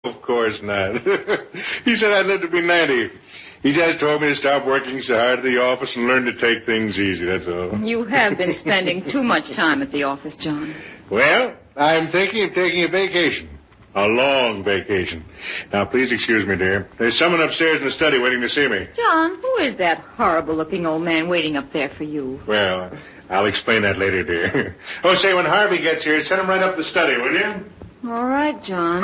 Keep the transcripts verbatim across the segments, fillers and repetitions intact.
Of course not. He said I'd live to be ninety. He just told me to stop working so hard at the office and learn to take things easy, that's all. You have been spending too much time at the office, John. Well, I'm thinking of taking a vacation. A long vacation. Now, please excuse me, dear. There's someone upstairs in the study waiting to see me. John, who is that horrible-looking old man waiting up there for you? Well, I'll explain that later, dear. Oh, say, when Harvey gets here, send him right up the study, will you? All right, John.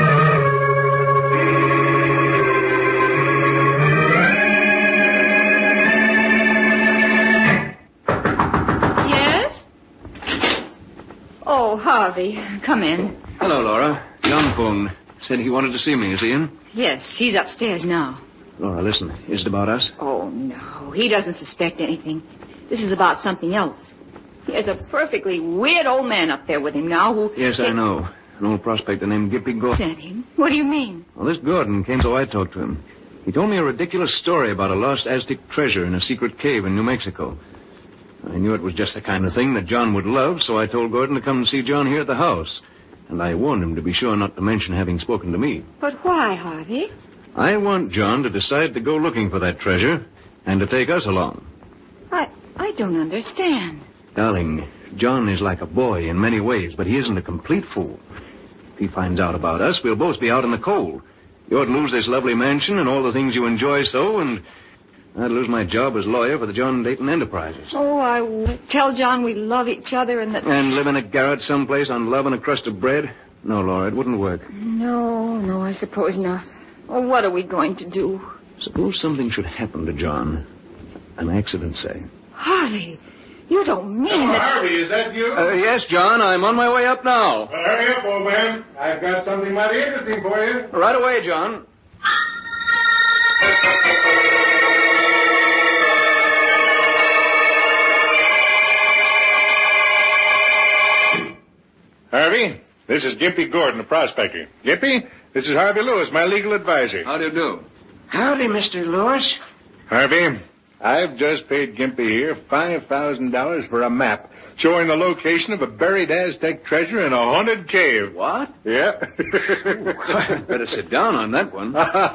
Yes? Oh, Harvey, come in. Hello, Laura. John phoned. Said he wanted to see me. Is he in? Yes, he's upstairs now. Laura, listen. Is it about us? Oh, no. He doesn't suspect anything. This is about something else. There's a perfectly weird old man up there with him now who... Yes, I know. An old prospector named Gimpy Gordon. Sent him? What do you mean? Well, this Gordon came so I talked to him. He told me a ridiculous story about a lost Aztec treasure in a secret cave in New Mexico. I knew it was just the kind of thing that John would love, so I told Gordon to come and see John here at the house. And I warned him to be sure not to mention having spoken to me. But why, Harvey? I want John to decide to go looking for that treasure and to take us along. I I don't understand. Darling, John is like a boy in many ways, but he isn't a complete fool. If he finds out about us, we'll both be out in the cold. You'd lose this lovely mansion and all the things you enjoy so, and I'd lose my job as lawyer for the John Dayton Enterprises. Oh, I would tell John we love each other and that... And live in a garret someplace on love and a crust of bread? No, Laura, it wouldn't work. No, no, I suppose not. Well, what are we going to do? Suppose something should happen to John. An accident, say. Harvey, you don't mean Oh, that... Harvey, is that you? Uh, yes, John, I'm on my way up now. Well, hurry up, old man. I've got something mighty interesting for you. Right away, John. Harvey, this is Gimpy Gordon, the prospector. Gimpy, this is Harvey Lewis, my legal advisor. How do you do? Howdy, Mister Lewis. Harvey, I've just paid Gimpy here five thousand dollars for a map showing the location of a buried Aztec treasure in a haunted cave. What? Yeah. Better sit down on that one.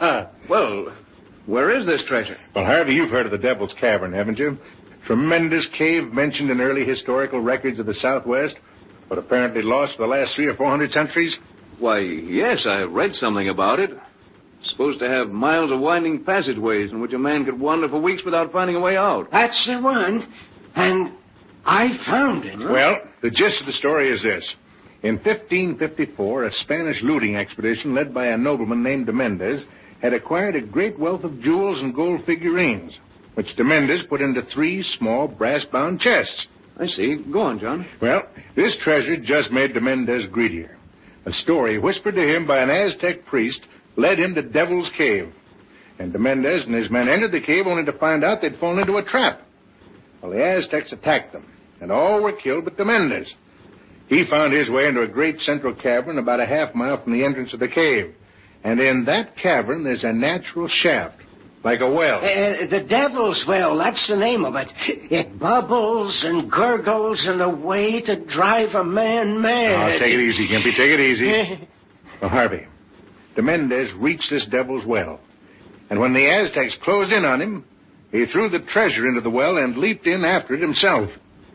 Well, where is this treasure? Well, Harvey, you've heard of the Devil's Cavern, haven't you? Tremendous cave mentioned in early historical records of the Southwest, but apparently lost for the last three or four hundred centuries. Why, yes, I read something about it. It's supposed to have miles of winding passageways in which a man could wander for weeks without finding a way out. That's the one. And I found it. Well, the gist of the story is this. In fifteen fifty-four, a Spanish looting expedition led by a nobleman named de Mendez had acquired a great wealth of jewels and gold figurines, which de Mendez put into three small brass-bound chests. I see. Go on, John. Well, this treasure just made de Mendez greedier. A story whispered to him by an Aztec priest led him to Devil's Cave. And de Mendez and his men entered the cave only to find out they'd fallen into a trap. Well, the Aztecs attacked them, and all were killed but de Mendez. He found his way into a great central cavern about a half mile from the entrance of the cave. And in that cavern, there's a natural shaft, like a well. Uh, the Devil's Well, that's the name of it. It bubbles and gurgles in a way to drive a man mad. Oh, take it easy, Gimpy, take it easy. Well, Harvey, de Mendez reached this Devil's Well. And when the Aztecs closed in on him, he threw the treasure into the well and leaped in after it himself.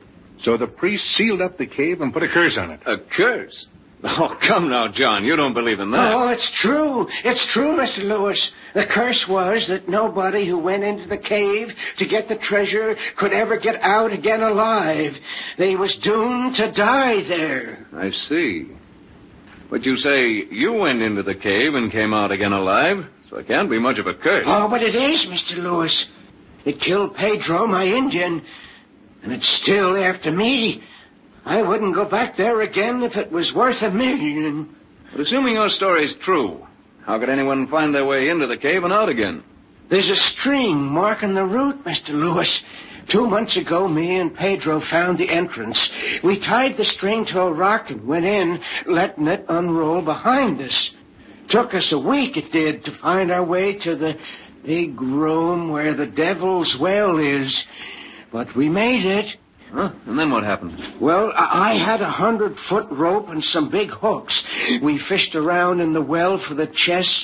So the priest sealed up the cave and put a curse on it. A curse? Oh, come now, John. You don't believe in that. Oh, it's true. It's true, Mister Lewis. The curse was that nobody who went into the cave to get the treasure could ever get out again alive. They was doomed to die there. I see. But you say you went into the cave and came out again alive, so it can't be much of a curse. Oh, but it is, Mister Lewis. It killed Pedro, my Indian, and it's still after me. I wouldn't go back there again if it was worth a million. But assuming your story's true, how could anyone find their way into the cave and out again? There's a string marking the route, Mister Lewis. Two months ago, me and Pedro found the entrance. We tied the string to a rock and went in, letting it unroll behind us. Took us a week, it did, to find our way to the big room where the Devil's Well is. But we made it. Huh? And then what happened? Well, I had a hundred-foot rope and some big hooks. We fished around in the well for the chests